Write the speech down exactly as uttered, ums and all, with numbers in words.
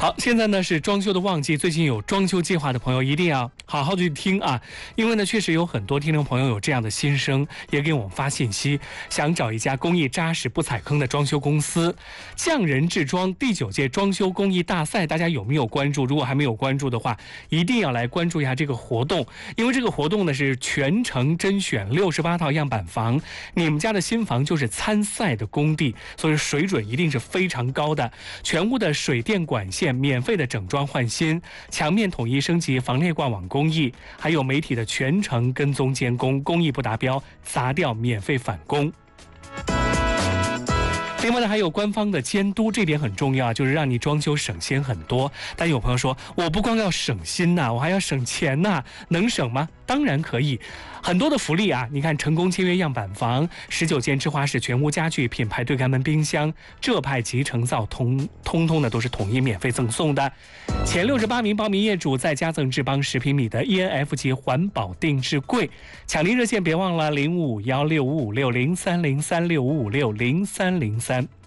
好，现在呢是装修的旺季，最近有装修计划的朋友一定要好好去听啊，因为呢确实有很多听众朋友有这样的心声，也给我们发信息，想找一家工艺扎实不踩坑的装修公司。匠人制装第九届装修工艺大赛，大家有没有关注？如果还没有关注的话，一定要来关注一下这个活动，因为这个活动呢是全程甄选六十八套样板房，你们家的新房就是参赛的工地，所以水准一定是非常高的。全屋的水电管线免费的整装换新，墙面统一升级防裂挂网工艺，还有媒体的全程跟踪监工，工艺不达标砸掉免费返工。另外呢，还有官方的监督，这点很重要，就是让你装修省心很多。但有朋友说，我不光要省心呐、啊，我还要省钱呐、啊，能省吗？当然可以，很多的福利啊！你看，成功签约样板房，十九件芝华士全屋家具、品牌对开门冰箱、浙派集成灶，通通通的都是统一免费赠送的。前六十八名报名业主再加赠智邦十平米的 E N F 级环保定制柜。抢订热线别忘了零五幺六五五六零三零三六五五六零三零三。